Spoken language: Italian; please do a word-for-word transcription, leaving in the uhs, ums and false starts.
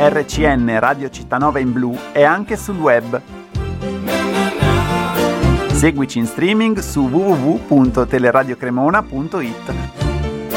R C N Radio Cittanova in blu e anche sul web. Seguici in streaming su w w w punto teleradiocremona punto it.